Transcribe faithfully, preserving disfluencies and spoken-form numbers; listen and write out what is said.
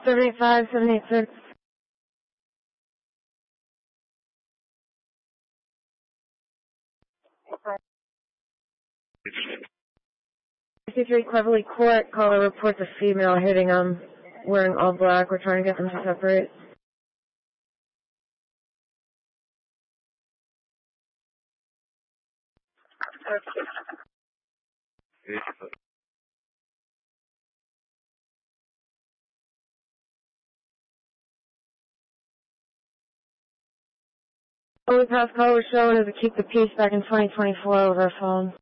seven eight five, seven eight six. fifty-three Cleverly Court, caller reports a female hitting him, wearing all black. We're trying to get them to separate. Only past call was shown as a keep the peace back in twenty twenty-four over our phone.